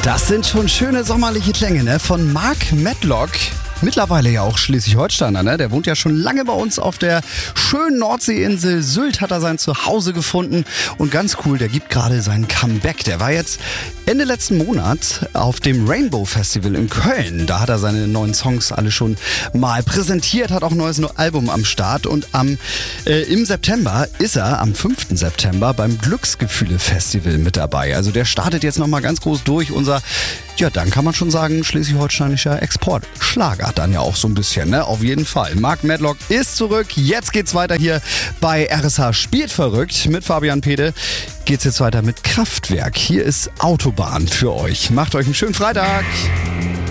Das sind schon schöne sommerliche Klänge, ne? Von Mark Medlock. Mittlerweile ja auch Schleswig-Holsteiner, ne? Der wohnt ja schon lange bei uns auf der schönen Nordseeinsel Sylt, hat er sein Zuhause gefunden. Und ganz cool, der gibt gerade seinen Comeback. Der war jetzt Ende letzten Monat auf dem Rainbow Festival in Köln. Da hat er seine neuen Songs alle schon mal präsentiert, hat auch ein neues Album am Start. Und im September ist er, am 5. September, beim Glücksgefühle-Festival mit dabei. Also der startet jetzt nochmal ganz groß durch. Unser, ja, dann kann man schon sagen, schleswig-holsteinischer Exportschlager dann ja auch so ein bisschen, ne? Auf jeden Fall. Mark Medlock ist zurück. Jetzt geht's weiter hier bei RSH Spielt verrückt mit Fabian Pede. Geht's jetzt weiter mit Kraftwerk. Hier ist Autobahn für euch. Macht euch einen schönen Freitag.